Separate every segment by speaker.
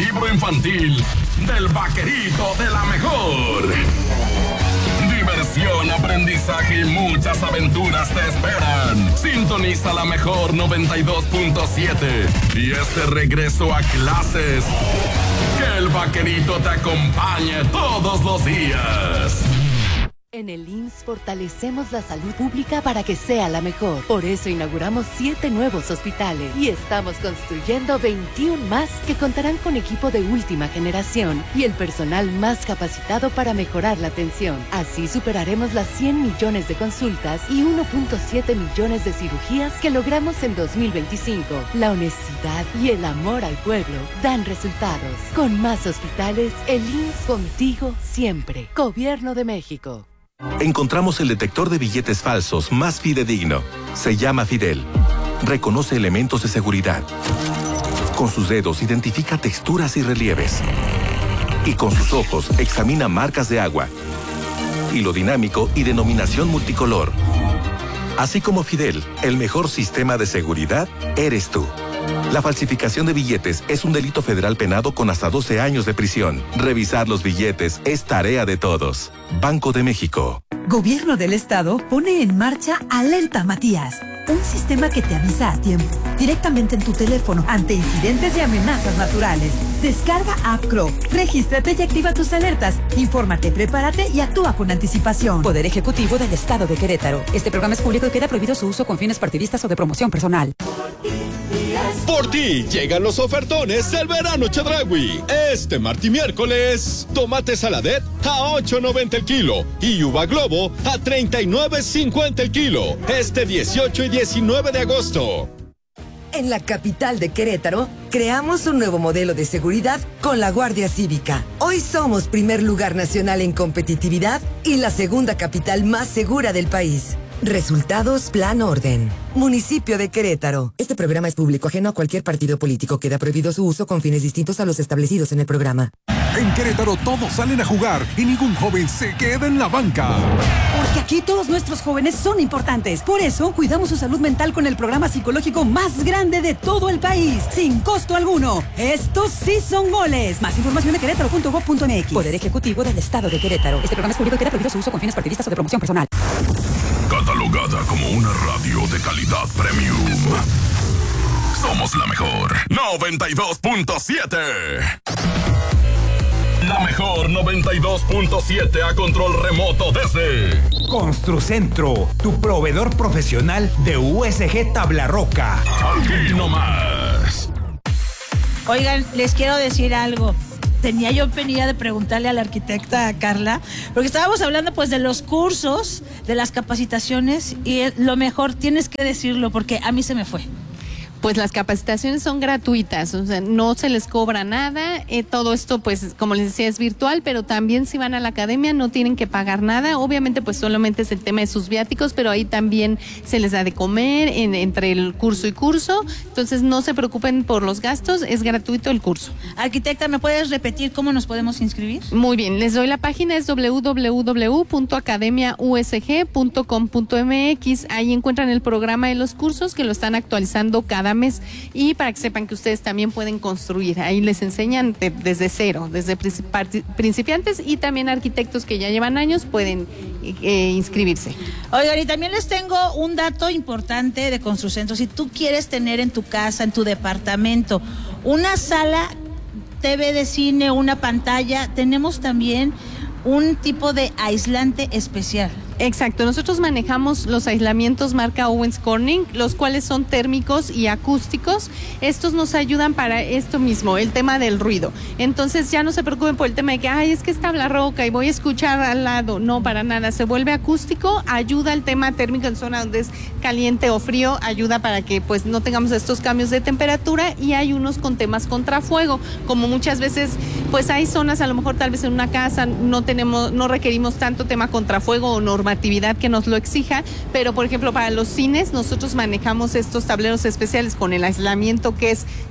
Speaker 1: libro infantil del Vaquerito de la Mejor. Diversión, aprendizaje y muchas aventuras te esperan. Sintoniza la Mejor 92.7 y este regreso a clases. Que el Vaquerito te acompañe todos los días.
Speaker 2: En el IMSS fortalecemos la salud pública para que sea la mejor. Por eso inauguramos 7 nuevos hospitales y estamos construyendo 21 más que contarán con equipo de última generación y el personal más capacitado para mejorar la atención. Así superaremos las 100 millones de consultas y 1.7 millones de cirugías que logramos en 2025. La honestidad y el amor al pueblo dan resultados. Con más hospitales, el IMSS contigo siempre. Gobierno de México.
Speaker 3: Encontramos el detector de billetes falsos más fidedigno. Se llama Fidel. Reconoce elementos de seguridad. Con sus dedos identifica texturas y relieves. Y con sus ojos examina marcas de agua. Hilo dinámico y denominación multicolor. Así como Fidel, el mejor sistema de seguridad eres tú. La falsificación de billetes es un delito federal penado con hasta 12 años de prisión. Revisar los billetes es tarea de todos. Banco de México.
Speaker 4: Gobierno del Estado pone en marcha Alerta Matías, un sistema que te avisa a tiempo, directamente en tu teléfono, ante incidentes y amenazas naturales. Descarga App Crow, regístrate y activa tus alertas. Infórmate, prepárate y actúa con anticipación.
Speaker 5: Poder Ejecutivo del Estado de Querétaro. Este programa es público y queda prohibido su uso con fines partidistas o de promoción personal.
Speaker 6: Por ti llegan los ofertones del verano Chedraui. Este martes y miércoles, tomate saladet a $8.90 el kilo y uva globo a $39.50 el kilo. Este 18 y 19 de agosto.
Speaker 7: En la capital de Querétaro, creamos un nuevo modelo de seguridad con la Guardia Cívica. Hoy somos primer lugar nacional en competitividad y la segunda capital más segura del país. Resultados Plan Orden. Municipio de Querétaro. Este programa es público, ajeno a cualquier partido político. Queda prohibido su uso con fines distintos a los establecidos en el programa.
Speaker 8: En Querétaro todos salen a jugar y ningún joven se queda en la banca.
Speaker 5: Porque aquí todos nuestros jóvenes son importantes. Por eso cuidamos su salud mental con el programa psicológico más grande de todo el país, sin costo alguno. Estos sí son goles. Más información en querétaro.gov.mx. Poder Ejecutivo del Estado de Querétaro. Este programa es público y queda prohibido su uso con fines partidistas o de promoción personal.
Speaker 1: Catalogada como una radio de calidad premium. Somos la mejor 92.7. La mejor 92.7 a control remoto desde
Speaker 9: Construcentro, tu proveedor profesional de USG Tabla Roca.
Speaker 1: Aquí nomás.
Speaker 10: Oigan, les quiero decir algo. Tenía yo penilla de preguntarle a la arquitecta Carla, porque estábamos hablando pues de los cursos, de las capacitaciones, y lo mejor tienes que decirlo porque a mí se me fue.
Speaker 11: Pues las capacitaciones son gratuitas, o sea, no se les cobra nada, todo esto pues como les decía es virtual, pero también si van a la academia no tienen que pagar nada, obviamente pues solamente es el tema de sus viáticos, pero ahí también se les da de comer entre el curso y curso, entonces no se preocupen por los gastos, es gratuito el curso.
Speaker 10: Arquitecta, ¿me puedes repetir cómo nos podemos inscribir?
Speaker 11: Muy bien, les doy la página, es www.academiausg.com.mx, ahí encuentran el programa de los cursos que lo están actualizando cada mes y para que sepan que ustedes también pueden construir, ahí les enseñan desde cero, desde principiantes y también arquitectos que ya llevan años pueden inscribirse.
Speaker 10: Oigan, y también les tengo un dato importante de Construcentro. Si tú quieres tener en tu casa, en tu departamento, una sala TV de cine, una pantalla, tenemos también un tipo de aislante especial.
Speaker 11: Exacto, nosotros manejamos los aislamientos marca Owens Corning, los cuales son térmicos y acústicos. Estos nos ayudan para esto mismo, el tema del ruido. Entonces ya no se preocupen por el tema de que, ay, es que es tabla roca y voy a escuchar al lado. No, para nada, se vuelve acústico, ayuda el tema térmico en zona donde es caliente o frío, ayuda para que pues no tengamos estos cambios de temperatura, y hay unos con temas contra fuego, como muchas veces pues hay zonas, a lo mejor tal vez en una casa no requerimos tanto tema contra fuego o normatividad que nos lo exija, pero por ejemplo para los cines nosotros manejamos estos tableros especiales con el aislamiento que es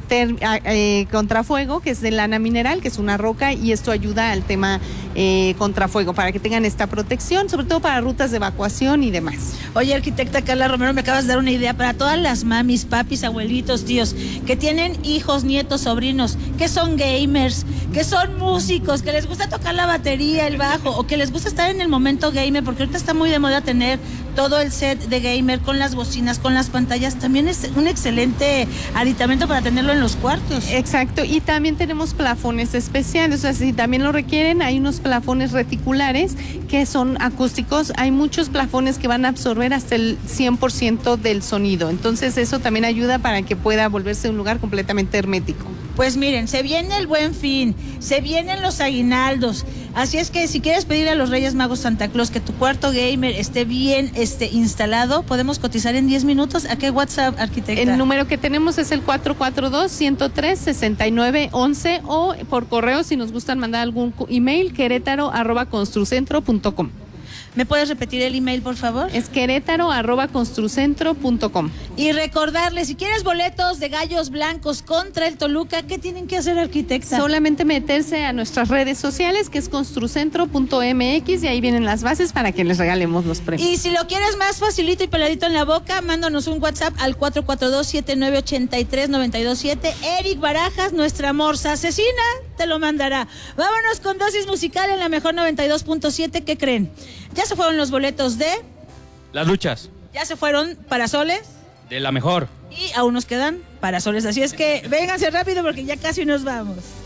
Speaker 11: contrafuego, que es de lana mineral, que es una roca, y esto ayuda al tema contrafuego, para que tengan esta protección, sobre todo para rutas de evacuación y demás.
Speaker 10: Oye, arquitecta Carla Romero, me acabas de dar una idea para todas las mamis, papis, abuelitos, tíos, que tienen hijos, nietos, sobrinos, que son gamers, que son músicos, que les gusta tocar la batería, el bajo, o que les gusta estar en el momento gamer, porque ahorita está muy de moda tener todo el set de gamer con las bocinas, con las pantallas. También es un excelente aditamento para tenerlo en los cuartos.
Speaker 11: Exacto, y también tenemos plafones especiales, o sea, si también lo requieren, hay unos plafones reticulares que son acústicos. Hay muchos plafones que van a absorber hasta el 100% del sonido, entonces eso también ayuda para que pueda volverse un lugar completamente hermético.
Speaker 10: Pues miren, se viene el Buen Fin, se vienen los aguinaldos, así es que si quieres pedirle a los Reyes Magos Santa Claus que tu cuarto gamer esté bien instalado, podemos cotizar en 10 minutos. ¿A qué WhatsApp, arquitecta?
Speaker 11: El número que tenemos es el 442-103-6911, o por correo si nos gustan mandar algún email, querétaro@construcentro.com.
Speaker 10: ¿Me puedes repetir el email, por favor?
Speaker 11: Es querétaro@construcentro.com.
Speaker 10: Y recordarles, si quieres boletos de Gallos Blancos contra el Toluca, ¿qué tienen que hacer, arquitecta?
Speaker 11: Solamente meterse a nuestras redes sociales, que es construcentro.mx, y ahí vienen las bases para que les regalemos los premios.
Speaker 10: Y si lo quieres más facilito y peladito en la boca, mándanos un WhatsApp al 442-7983-927. Eric Barajas, nuestra morsa asesina, te lo mandará. Vámonos con dosis musical en la mejor 92.7. ¿Qué creen? Ya se fueron los boletos de
Speaker 12: Las Luchas.
Speaker 10: Ya se fueron parasoles
Speaker 12: De la mejor.
Speaker 10: y aún nos quedan parasoles. Así es que vénganse rápido porque ya casi nos vamos.